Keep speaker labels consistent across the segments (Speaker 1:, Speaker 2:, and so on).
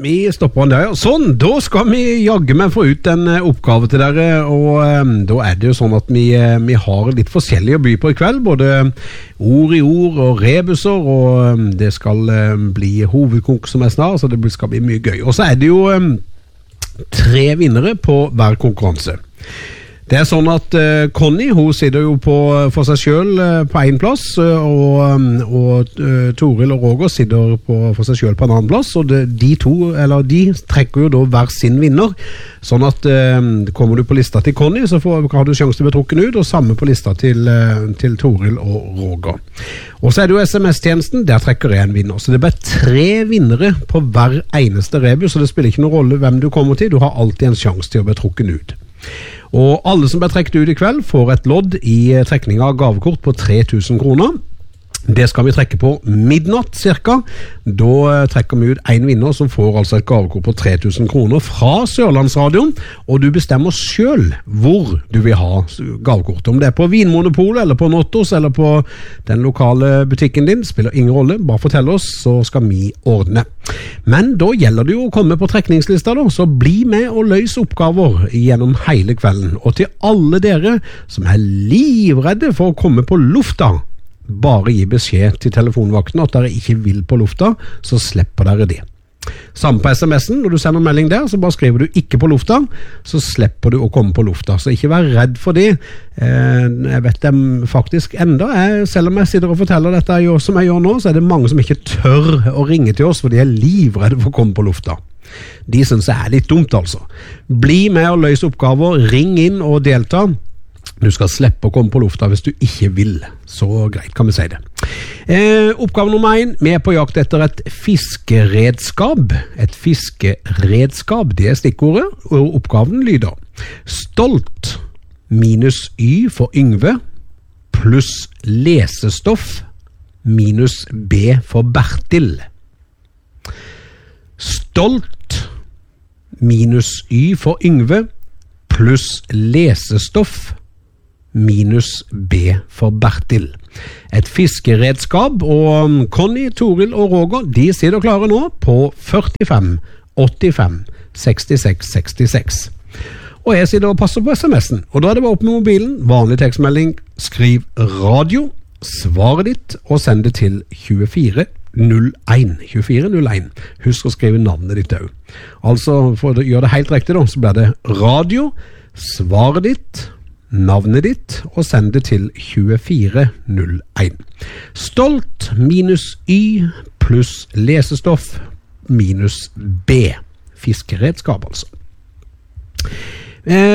Speaker 1: Vi stopper den der, ja. Sånn, da skal vi jagge med få ut en oppgave til dere, og da det jo sånn at vi har litt forskjellig å by på i kveld, både ord i ord og rebuser, og det skal bli hovedkonkurranse som snart, så det skal bli mye gøy. Og så det jo 3 vinnere på hver konkurranse. Det sånn at Conny, hun sitter jo for seg selv på en plass, og Toril og Roger sitter for seg selv på en annen plass, og de trekker jo da hver sin vinner, sånn at kommer du på lista til Conny, så har du sjanse til å bli trukken ut, og samme på lista til Toril og Roger. Og så det jo SMS-tjenesten, der trekker jeg en vinner, så det blir 3 vinnere på hver eneste rebus, så det spiller ikke noen rolle hvem du kommer til, du har alltid en sjanse til å bli trukken ut. Og alle som blir trekket ut i kveld får et lodd i trekning av gavekort på 3000 kroner. Det skal vi trekke på midnatt cirka. Da trekker vi ut en vinner som får altså et gavekort på 3000 kroner fra Sørlandsradion, og du bestemmer selv hvor du vil ha gavekort. Om det på Vinmonopolet, eller på Nottos, eller på den lokale butikken din, spiller ingen rolle. Bare fortell oss, så skal vi ordne. Men da gjelder det jo å komme på trekningslista da, så bli med og løs oppgaver gjennom hele kvelden. Og til alle dere som livredde for å komme på lufta, bare gi beskjed til telefonvakten at dere ikke vil på lufta, så slipper dere det. Samme på SMS-en, når du sender melding der, så bare skriver du ikke på lufta, så slipper du å komme på lufta. Så ikke vær redd for det. Jeg vet det faktisk enda, selv om jeg sitter og forteller dette som jeg gjør nå, så det mange som ikke tør å ringe til oss, for de livredde for å komme på lufta. De synes det litt dumt altså. Bli med og løs oppgaver, ring inn og delta. Du skal slippe å komme på lufta hvis du ikke vil. Så greit kan vi si det. Oppgave nummer 1. Vi på jakt etter et fiskeredskap. Et fiskeredskap, det stikkordet. Og oppgaven lyder: stolt minus Y for Yngve pluss lesestoff minus B for Bertil. Stolt minus Y for Yngve pluss lesestoff minus B for Bertil. Et fiskeredskap, og Conny, Toril og Roger, de sitter klare nå på 45 85 66 66. Og jeg sitter og passer på SMS-en, og da det bare opp med mobilen, vanlig tekstmelding, skriv radio, svaret ditt, og send det til 2401. 2401. Husk å skrive navnet ditt også. Altså, for å gjøre det helt riktig da, så blir det radio, svaret ditt, navnet ditt, og send det til 2401. Stolt minus Y pluss lesestoff minus B. Fiskeredskap altså.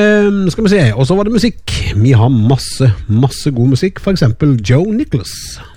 Speaker 1: Skal vi se, og så var det musikk. Vi har masse god musikk, for eksempel Joe Nicholas.